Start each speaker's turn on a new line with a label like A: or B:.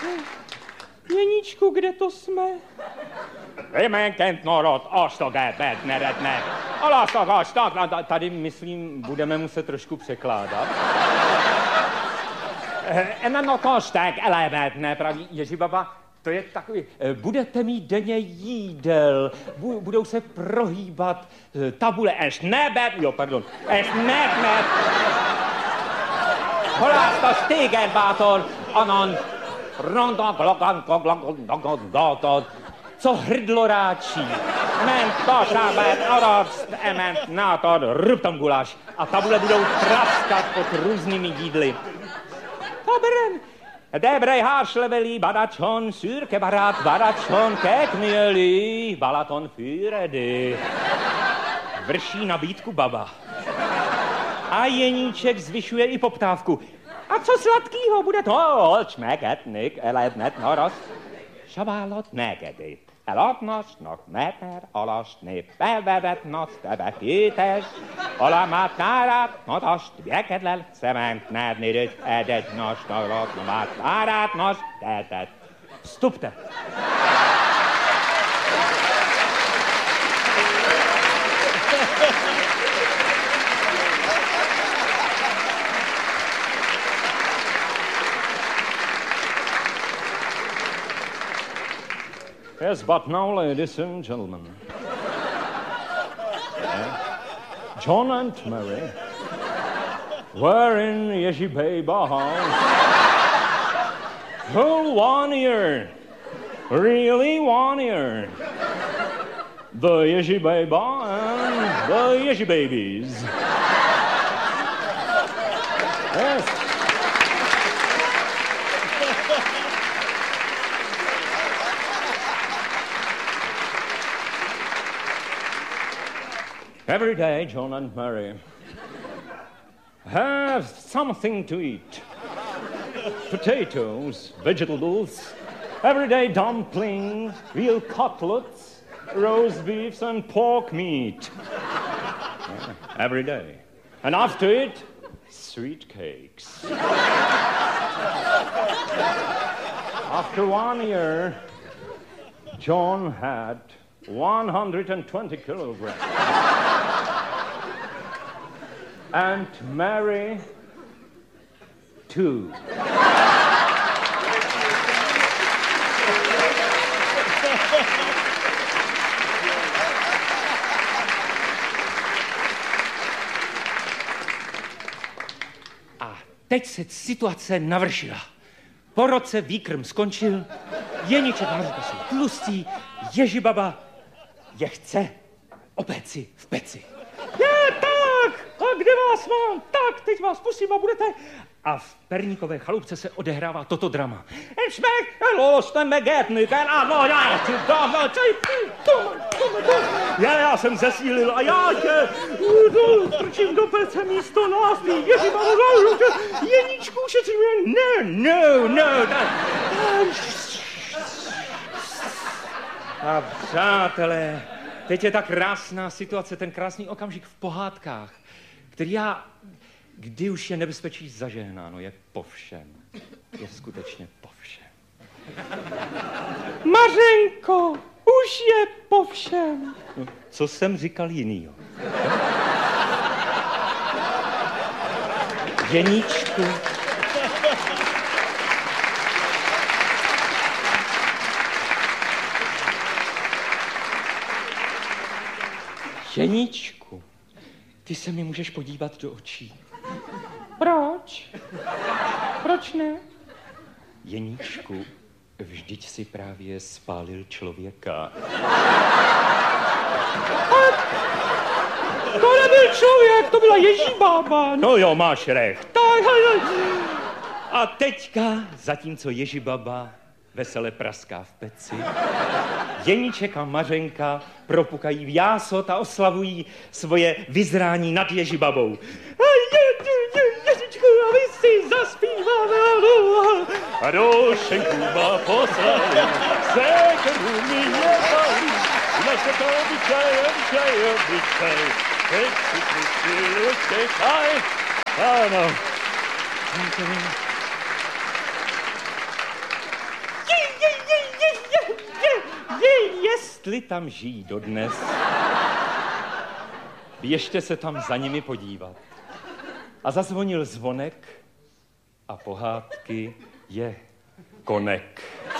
A: Jeníčku, kde to jsme?
B: Vymenkent norod, ostogebet neredne. Alasagaš, tak, tady, myslím, budeme muset trošku překládat. No tož tak, elementné, praví Ježibaba. To je takový, budete mít denně jídel, budou se prohýbat tabule, eš nebet. Holás to stígenbátor, anon, co hrdlo ráčí. Ment to šábet, arost, ement, nátor, ruptom guláš. A tabule budou traskat pod různými jídly. Dobren. Debrej hárslevelí, badačon, szürke barát, badačon, kekmělí, balaton füredy. Vrší nabídku baba. A Jeníček zvyšuje i poptávku. A co sladkýho bude to? Čmeketnik, elednet noros. Šabálot negedy. Elopnos, nok meter, alastni, bevevetnos, tebekítes, alamát kárát, notost, bjekedlel, cement, nednirit, edet, nos, norot, nomát, kárát, nos, tetet. Vstupte. Yes, but now, ladies and gentlemen, John and Mary were in Yeshibaba house whole 1 year, really 1 year. The Yeshibaba and the Yeshibabies. Yes. Every day, John and Mary have something to eat. Potatoes, vegetables, everyday dumplings, veal cutlets, roast beefs, and pork meat. Yeah, every day. And after it, sweet cakes. After 1 year, John had 120 kilograms. And Mary, 2. A teď se situace navršila. Po roce výkrm skončil, Jeníček a Mařenka jsou tlustí, Ježibaba je chce opéci v peci. Je tak! A kde vás mám? Tak, teď vás pustím a budete... A v perníkové chalupce se odehrává toto drama. Já jsem zesílil a já tě strčím do pece místo náspí. Jeníčku, šetřím. No. A přátelé, teď je ta krásná situace, ten krásný okamžik v pohádkách, který kdy už je nebezpečí zažehnáno, je po všem. Je skutečně po všem. Mařenko, už je po všem. No, co jsem říkal jinýho? Jeníčku. Jeníčku, ty se mi můžeš podívat do očí. Proč? Proč ne? Jeníčku, vždyť si právě spálil člověka. To nebyl člověk, to byla Ježibaba. No jo, máš recht. A teďka, zatímco Ježibaba vesele praská v peci, Jeníček a Mařenka propukají v jásot a oslavují svoje vyzrání nad Ježibabou. Ježičku, a vy si zaspíváme. A do šenku má poslali, se krů mi nepalí, naše to obyčaj. Teď si přišli, utěkaj. Ano. jestli tam žijí dodnes, běžte se tam za nimi podívat. A zazvonil zvonek a pohádky je konek.